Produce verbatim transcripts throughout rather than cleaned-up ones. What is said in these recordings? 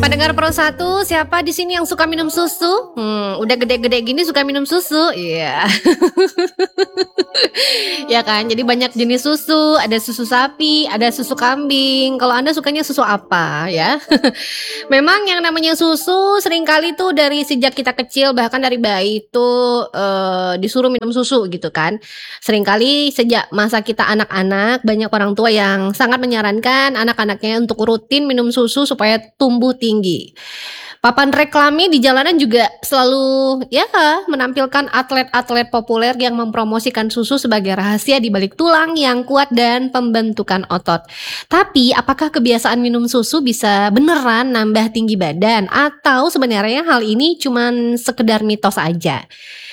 Pendengar Pro satu, siapa di sini yang suka minum susu? Hmm, udah gede-gede gini suka minum susu? Iya. Ya kan, jadi banyak jenis susu, ada susu sapi, ada susu kambing. Kalau Anda sukanya susu apa ya? Memang yang namanya susu seringkali tuh dari sejak kita kecil, bahkan dari bayi itu eh, disuruh minum susu gitu kan. Seringkali sejak masa kita anak-anak, banyak orang tua yang sangat menyarankan anak-anaknya untuk rutin minum susu supaya tumbuh tinggi. Papan reklame di jalanan juga selalu ya menampilkan atlet-atlet populer yang mempromosikan susu sebagai rahasia di balik tulang yang kuat dan pembentukan otot. Tapi apakah kebiasaan minum susu bisa beneran nambah tinggi badan atau sebenarnya hal ini cuman sekedar mitos aja?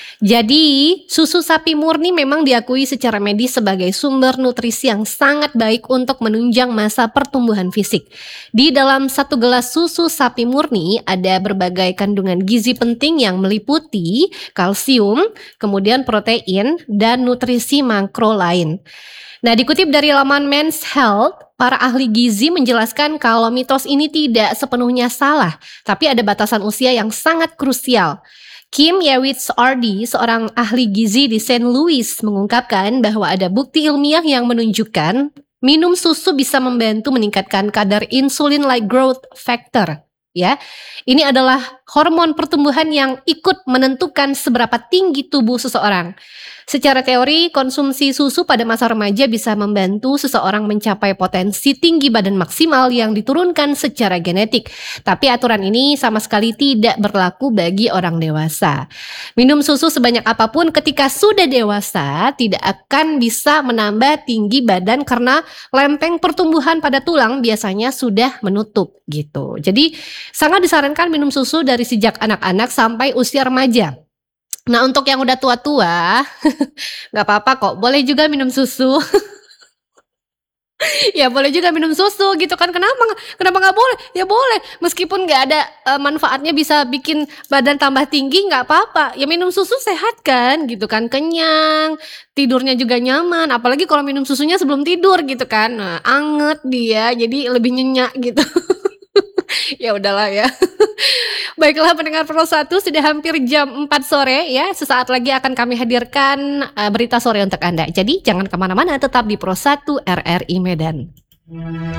Jadi, susu sapi murni memang diakui secara medis sebagai sumber nutrisi yang sangat baik untuk menunjang masa pertumbuhan fisik. Di dalam satu gelas susu sapi murni ada berbagai kandungan gizi penting yang meliputi kalsium, kemudian protein, dan nutrisi makro lain. Nah, dikutip dari laman Men's Health, para ahli gizi menjelaskan kalau mitos ini tidak sepenuhnya salah, tapi ada batasan usia yang sangat krusial. Kim Yewitz R D, seorang ahli gizi di Saint Louis, mengungkapkan bahwa ada bukti ilmiah yang menunjukkan minum susu bisa membantu meningkatkan kadar insulin-like growth factor. Ya, ini adalah hormon pertumbuhan yang ikut menentukan seberapa tinggi tubuh seseorang. Secara teori, konsumsi susu pada masa remaja bisa membantu seseorang mencapai potensi tinggi badan maksimal yang diturunkan secara genetik. Tapi aturan ini sama sekali tidak berlaku bagi orang dewasa. Minum susu sebanyak apapun ketika sudah dewasa tidak akan bisa menambah tinggi badan karena lempeng pertumbuhan pada tulang biasanya sudah menutup gitu. Jadi sangat disarankan minum susu dari sejak anak-anak sampai usia remaja. Nah, untuk yang udah tua-tua, nggak apa-apa kok, boleh juga minum susu. Ya boleh juga minum susu gitu kan, kenapa kenapa nggak boleh? Ya boleh, meskipun nggak ada uh, manfaatnya bisa bikin badan tambah tinggi, nggak apa-apa. Ya minum susu sehat kan, gitu kan, kenyang, tidurnya juga nyaman. Apalagi kalau minum susunya sebelum tidur gitu kan, nah, anget dia, jadi lebih nyenyak gitu. Ya udahlah ya. Baiklah pendengar Pro satu, sudah hampir jam empat sore ya. Sesaat lagi akan kami hadirkan uh, berita sore untuk Anda. Jadi jangan kemana-mana, tetap di Pro satu R R I Medan.